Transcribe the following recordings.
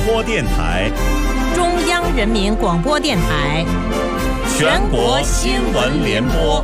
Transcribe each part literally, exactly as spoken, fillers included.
播电台、 中央人民广播电台、 全国新闻联播。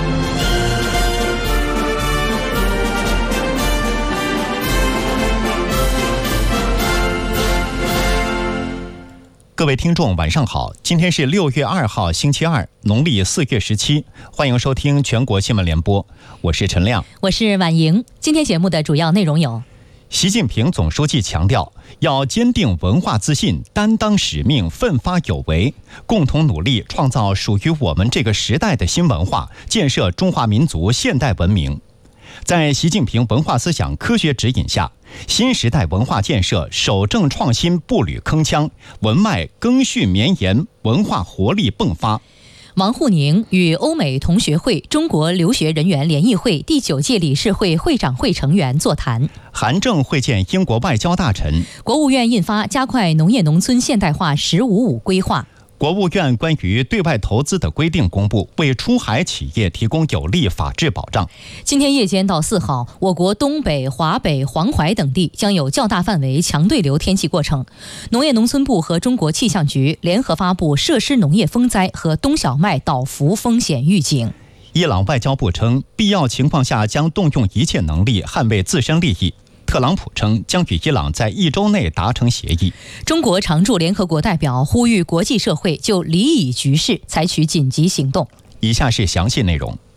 各位听众晚上好，今天是六月二号星期二，农历四月十七，欢迎收听全国新闻联播，我是陈亮， 我是婉莹。今天节目的主要内容有： 习近平总书记强调，要坚定文化自信，担当使命，奋发有为，共同努力创造属于我们这个时代的新文化，建设中华民族现代文明。在习近平文化思想科学指引下，新时代文化建设守正创新，步履铿锵，文脉赓续绵延，文化活力迸发。 王沪宁与欧美同学会中国留学人员联谊会第九届理事会会长会成员座谈。 韩正会见英国外交大臣。 国务院印发加快农业农村现代化“十五五”规划。 国务院关于对外投资的规定公布，为出海企业提供有力法治保障。 今天夜间到四号，我国东北、华北、黄淮等地将有较大范围强对流天气过程。农业农村部和中国气象局联合发布设施农业风灾和冬小麦倒伏风险预警。 伊朗外交部称，必要情况下将动用一切能力捍卫自身利益。特朗普称将与伊朗在一周内达成协议。 中国常驻联合国代表呼吁国际社会就黎以局势采取紧急行动。 以下是详细内容。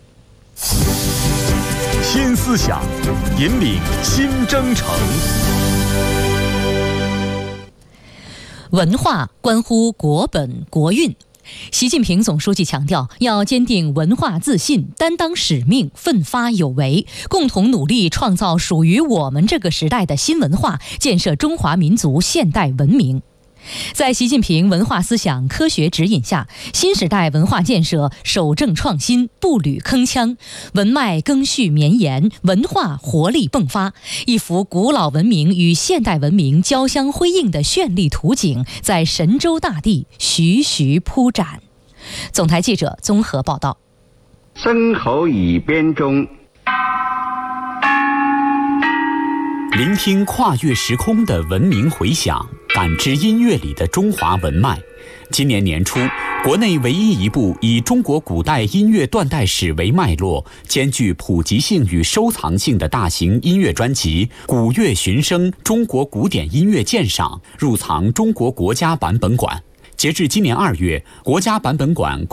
新思想引领新征程。 文化关乎国本国运。习近平总书记强调，要坚定文化自信，担当使命，奋发有为，共同努力创造属于我们这个时代的新文化，建设中华民族现代文明。在习近平文化思想科学指引下，新时代文化建设守正创新，步履铿锵，文脉赓续绵延，文化活力迸发，一幅古老文明与现代文明交相辉映的绚丽图景在神州大地徐徐铺展。总台记者综合报道。 深喉语编中， 聆听跨越时空的文明回响，感知音乐里的中华文脉。今年年初，国内唯一一部以中国古代音乐断代史为脉络，兼具普及性与收藏性的大型音乐专辑《古乐寻声：中国古典音乐鉴赏》入藏中国国家版本馆。截至今年二月，国家版本馆